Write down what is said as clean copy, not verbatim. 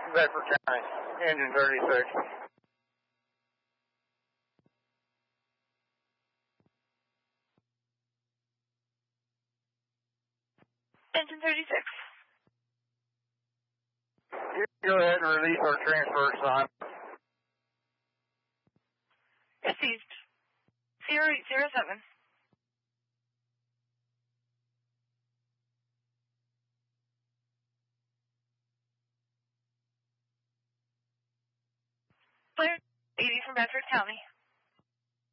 Bedford County, engine 36. Engine 36. You go ahead and release our transfer sign. Received. 0807. Clear 80 from Bedford County.